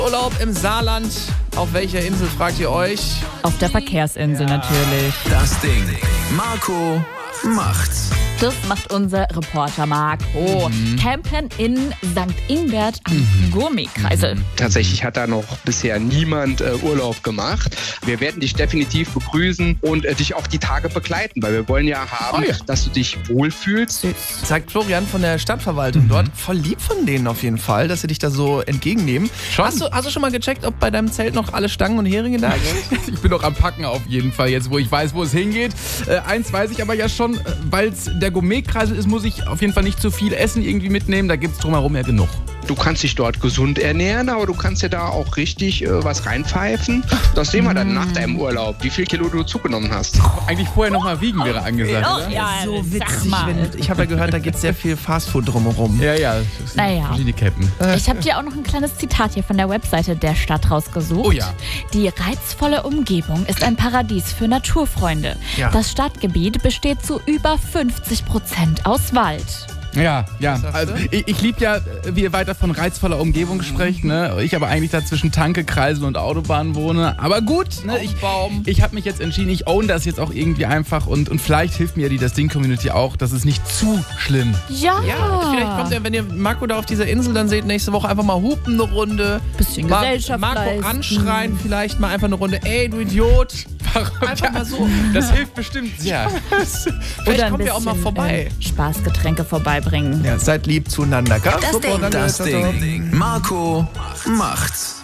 Urlaub im Saarland. Auf welcher Insel, fragt ihr euch? Auf der Verkehrsinsel natürlich. Das Ding. Marco macht's. Das macht unser Reporter Marco. Campen in St. Ingbert am Gurmi-Kreisel. Tatsächlich hat da noch bisher niemand Urlaub gemacht. Wir werden dich definitiv begrüßen und dich auch die Tage begleiten, weil wir wollen ja haben, dass du dich wohlfühlst. Sagt Florian von der Stadtverwaltung dort. Voll lieb von denen auf jeden Fall, dass sie dich da so entgegennehmen. Schon. Hast du schon mal gecheckt, ob bei deinem Zelt noch alle Stangen und Heringe da sind? Ich bin doch am Packen auf jeden Fall, jetzt wo ich weiß, wo es hingeht. Eins weiß ich aber ja schon, weil es der Gourmetkreisel ist, muss ich auf jeden Fall nicht zu viel Essen irgendwie mitnehmen. Da gibt es drumherum ja genug. Du kannst dich dort gesund ernähren, aber du kannst dir da auch richtig was reinpfeifen. Das sehen wir dann nach deinem Urlaub, wie viel Kilo du zugenommen hast. Eigentlich vorher noch mal wiegen wäre angesagt, oder? Ja, So sag witzig, mal. ich habe ja gehört, da gibt es sehr viel Fastfood drumherum. Ja. Naja. Die Käppen. Ich habe dir auch noch ein kleines Zitat hier von der Webseite der Stadt rausgesucht. Oh ja. Die reizvolle Umgebung ist ein Paradies für Naturfreunde. Ja. Das Stadtgebiet besteht zu über 50% aus Wald. Ja. sagst Also, du? ich liebe ja, wie ihr weiter von reizvoller Umgebung sprecht, ne? Ich aber eigentlich da zwischen Tanke, Kreisel und Autobahn wohne. Aber gut, ne? Ich habe mich jetzt entschieden, ich own das jetzt auch irgendwie einfach und vielleicht hilft mir die Das Ding-Community auch, dass es nicht zu schlimm. Ja. Ja, vielleicht kommt ja, wenn ihr Marco da auf dieser Insel dann seht, nächste Woche einfach mal hupen eine Runde. Bisschen Gesellschaft Marco leisten. anschreien, vielleicht mal einfach eine Runde. Ey, du Idiot. Einfach mal so. Das hilft bestimmt sehr. Vielleicht ein kommen wir auch mal bisschen, vorbei. Spaßgetränke vorbeibringen. Ja, seid lieb zueinander, gell? Das Ding. Marco macht's.